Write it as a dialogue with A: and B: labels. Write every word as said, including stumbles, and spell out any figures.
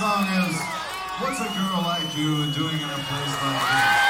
A: song is What's a Girl Like You Doing in a Place Like This?